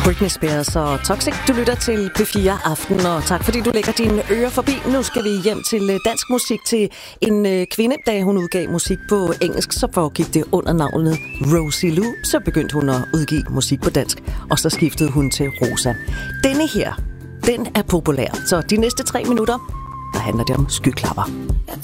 Britney Spears og Toxic. Du lytter til P4 Aften, og tak fordi du lægger dine ører forbi. Nu skal vi hjem til dansk musik, til en kvinde. Da hun udgav musik på engelsk, så foregik det under navnet Rosie Lou. Så begyndte hun at udgive musik på dansk, og så skiftede hun til Rosa. Denne her, den er populær. Så de næste 3 minutter, der handler det om skyklapper. Jeg